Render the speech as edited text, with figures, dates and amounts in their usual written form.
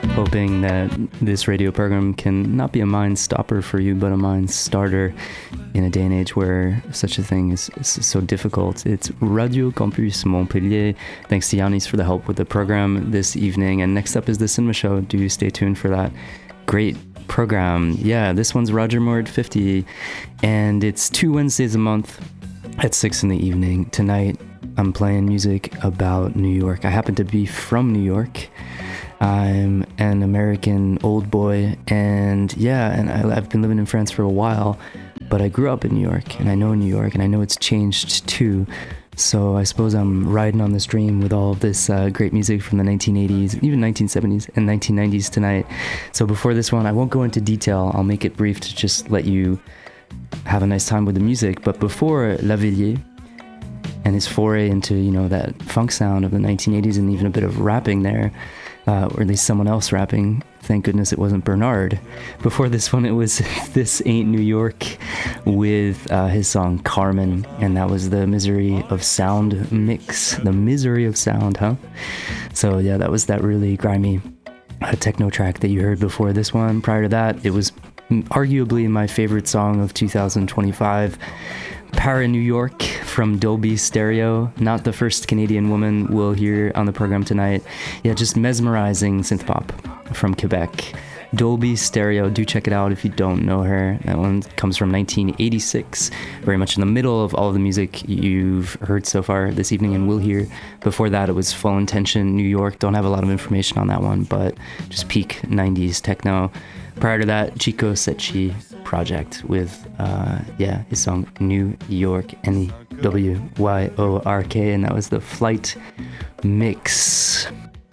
hoping that this radio program can not be a mind stopper for you, but a mind starter in a day and age where such a thing is so difficult. It's Radio Campus Montpellier. Thanks to Yanis for the help with the program this evening. And next up is the Cinema Show. Do stay tuned for that great program. Yeah, this one's Roger Moore at 50, and it's 2 Wednesdays a month at 6 in the evening. Tonight, I'm playing music about New York. I happen to be from New York. I'm an American old boy, and I've been living in France for a while, but I grew up in New York, and I know New York, and I know it's changed too. So I suppose I'm riding on this dream with all of this great music from the 1980s, even 1970s and 1990s tonight. So before this one, I won't go into detail. I'll make it brief to just let you have a nice time with the music. But before Lavilliers and his foray into, that funk sound of the 1980s and even a bit of rapping there, or at least someone else rapping. Thank goodness it wasn't Bernard. Before this one, it was This Ain't New York with his song Carmen, and that was the Misery of Sound mix. The Misery of Sound, huh? So yeah, that was that really grimy techno track that you heard before this one. Prior to that, it was arguably my favorite song of 2025, Para New York from Dolby Stereo. Not the first Canadian woman we'll hear on the program tonight. Yeah, just mesmerizing synth pop from Quebec. Dolby Stereo, do check it out if you don't know her. That one comes from 1986, very much in the middle of all of the music you've heard so far this evening and will hear. Before that, it was Full Intention, New York. Don't have a lot of information on that one, but just peak 90s techno. Prior to that, Chico Secchi Project with, his song New York, N-E-W-Y-O-R-K, and that was the Flight mix.